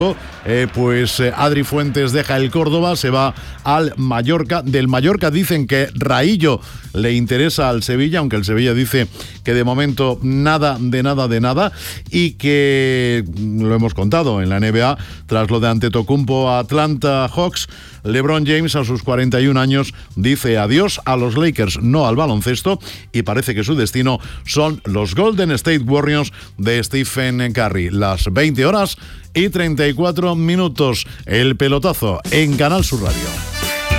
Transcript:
Adri Fuentes deja el Córdoba, se va al Mallorca. Del Mallorca dicen que Raillo le interesa al Sevilla, aunque el Sevilla dice que de momento nada, y que, lo hemos contado en la NBA, tras lo de Antetokounmpo a Atlanta Hawks, LeBron James a sus 41 años dice adiós a los Lakers, no al baloncesto, y parece que su destino son los Golden State Warriors de Stephen Curry. Las 20:34, el pelotazo en Canal Sur Radio.